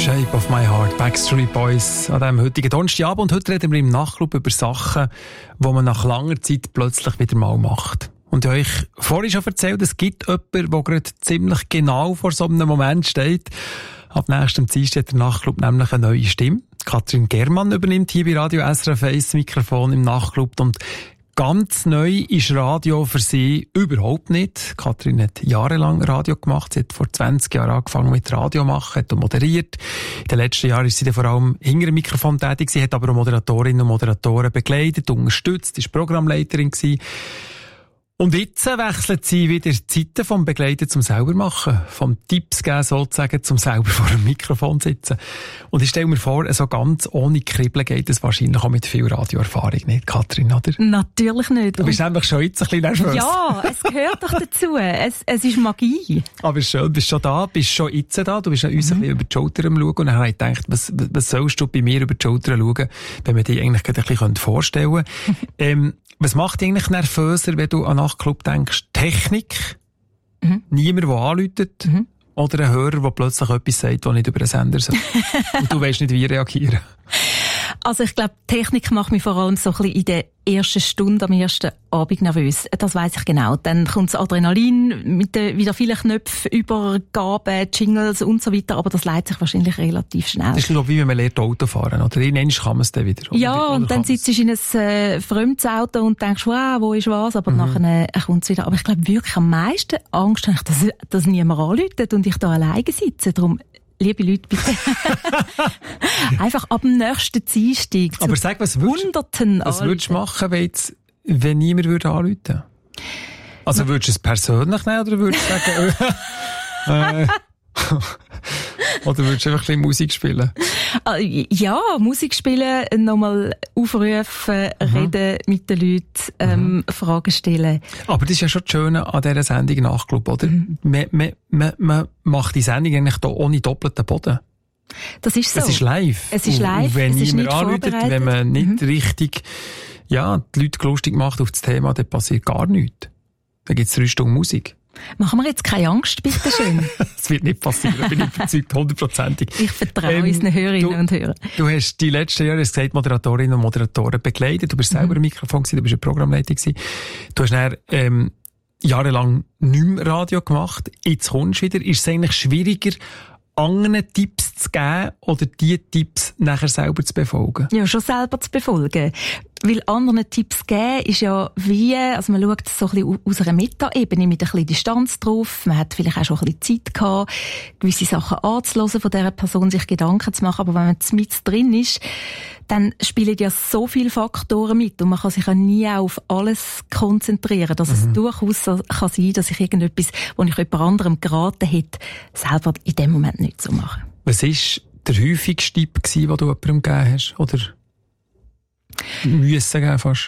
Shape of my heart, Backstreet Boys an diesem heutigen Donnerstagabend. Und heute reden wir im Nachtclub über Sachen, die man nach langer Zeit plötzlich wieder mal macht. Und ich habe euch vorhin schon erzählt, es gibt jemanden, der gerade ziemlich genau vor so einem Moment steht. Ab nächstem Dienstag hat der Nachtclub nämlich eine neue Stimme. Katrin Germann übernimmt hier bei Radio SRF 1 das Mikrofon im Nachtclub. Und ganz neu ist Radio für sie überhaupt nicht. Katrin hat jahrelang Radio gemacht. Sie hat vor 20 Jahren angefangen mit Radio machen, hat moderiert. In den letzten Jahren ist sie dann vor allem hinter dem Mikrofon tätig. Sie hat aber auch Moderatorinnen und Moderatoren begleitet, unterstützt, ist Programmleiterin gewesen. Und jetzt wechselt sie wieder die Zeiten vom Begleiten zum Selbermachen, vom Tipps geben sozusagen zum selber vor dem Mikrofon sitzen. Und ich stelle mir vor, so ganz ohne Kribbeln geht es wahrscheinlich auch mit viel Radioerfahrung nicht, Katrin, oder? Natürlich nicht. Du bist nämlich schon jetzt ein bisschen nervös. Ja, es gehört doch dazu. Es ist Magie. Aber schön, du bist schon da, bist schon jetzt da, du bist an uns ein bisschen über die Schulter am Schauen. Und dann habe ich gedacht, was sollst du bei mir über die Schulter schauen, wenn wir dich eigentlich ein bisschen vorstellen können. Was macht dich eigentlich nervöser, wenn du an Nachtclub denkst? Technik? Niemand, der anruft? Oder ein Hörer, der plötzlich etwas sagt, das nicht über den Sender soll? Und du weißt nicht, wie reagieren? Also ich glaube, Technik macht mich vor allem so ein bisschen in der ersten Stunde am ersten Abend nervös. Das weiss ich genau. Dann kommt das Adrenalin mit wieder vielen Knöpfen, Übergaben, Jingles und so weiter. Aber das leitet sich wahrscheinlich relativ schnell. Das ist, glaube ich, wie man lernt Auto fahren. Oder irgendwann kann man es dann wieder. Ja, und dann sitzt du in ein fremdes Auto und denkst, wow, wo ist was? Aber nachher kommt es wieder. Aber ich glaube wirklich am meisten Angst habe ich, dass niemand anruft und ich da alleine sitze. Darum, liebe Leute, bitte. Einfach ab dem nächsten Dienstag. Aber sag, was würdest du machen, wenn niemand anrufen würde? Also würdest du es persönlich nehmen oder würdest du sagen, oder würdest du einfach ein bisschen Musik spielen? Ja, Musik spielen, nochmal aufrufen, reden mit den Leuten, Fragen stellen. Aber das ist ja schon das Schöne an dieser Sendung Nachtclub, oder? Man macht die Sendung eigentlich da ohne doppelten Boden. Das ist so. Es ist live. Es ist live. Und wenn es ist niemand anruft, wenn man nicht richtig, die Leute lustig macht auf das Thema, dann passiert gar nichts. Dann gibt es 3 Stunden Musik. Machen wir jetzt keine Angst, bitte schön. Das wird nicht passieren, bin ich überzeugt, 100%. Ich vertraue unseren Hörerinnen und Hörern. Du hast die letzten Jahre gesagt, Moderatorinnen und Moderatoren begleitet. Du bist selber im Mikrofon gewesen, du bist eine Programmleitung gewesen. Du hast dann jahrelang nicht mehr Radio gemacht. Jetzt kommst du wieder. Ist es eigentlich schwieriger, anderen Tipps zu geben oder die Tipps nachher selber zu befolgen? Ja, schon selber zu befolgen. Weil anderen Tipps geben ist ja wie, also man schaut so ein bisschen aus einer Meta-Ebene mit ein bisschen Distanz drauf. Man hat vielleicht auch schon ein bisschen Zeit gehabt, gewisse Sachen anzuhören, von dieser Person sich Gedanken zu machen. Aber wenn man mit drin ist, dann spielen ja so viele Faktoren mit und man kann sich ja nie auf alles konzentrieren. Dass es durchaus kann sein, dass ich irgendetwas, wo ich jemand anderem geraten hätte, selber in dem Moment nicht so mache. Was war der häufigste Tipp, den du jemandem gegeben hast? Oder müssen geben fast?